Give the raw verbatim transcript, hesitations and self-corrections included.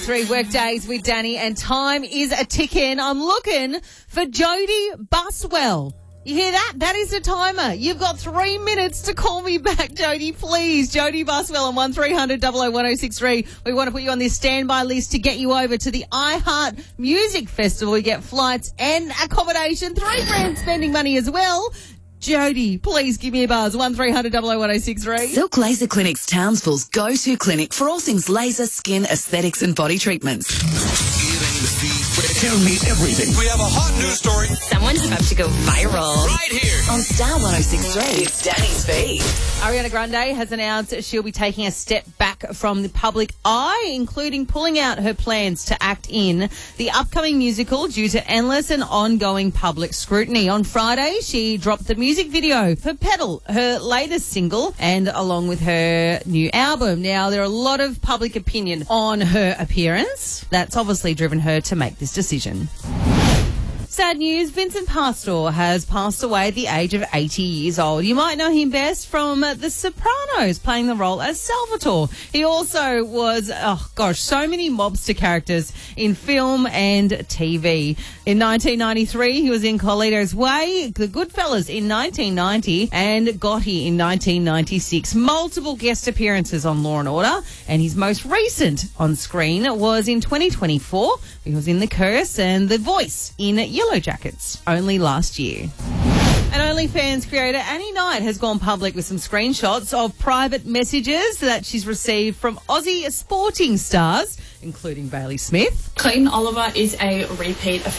Three workdays with Danny, and time is a ticking. I'm looking for Jodie Buswell. You hear that? That is the timer. You've got three minutes to call me back, Jodie, please. Jodie Buswell on one three hundred double oh one oh six three. We want to put you on this standby list to get you over to the iHeart Music Festival. You get flights and accommodation, three grand spending money as well. Jodie, please give me a buzz, one three hundred double oh one oh six three. Silk Laser Clinic's Townsville's go-to clinic for all things laser, skin, aesthetics and body treatments. Tell me everything. We have a hot news story. Someone's about to go viral. Right here. On Star one oh six three, it's Danny's Feed. Ariana Grande has announced she'll be taking a step back from the public eye, including pulling out her plans to act in the upcoming musical due to endless and ongoing public scrutiny. On Friday, she dropped the music video for Pedal, her latest single, and along with her new album. Now, there are a lot of public opinion on her appearance. That's obviously driven her to make this decision. Sad news, Vincent Pastore has passed away at the age of eighty years old. You might know him best from The Sopranos, playing the role as Salvatore. He also was, oh gosh, so many mobster characters in film and T V. In nineteen ninety-three, he was in Carlito's Way, The Goodfellas in nineteen ninety, and Gotti in nineteen ninety-six. Multiple guest appearances on Law and Order, and his most recent on screen was in twenty twenty-four. He was in The Curse and The Voice in Yellow Jackets only last year. And OnlyFans creator Annie Knight has gone public with some screenshots of private messages that she's received from Aussie sporting stars, including Bailey Smith. Clayton Oliver is a repeat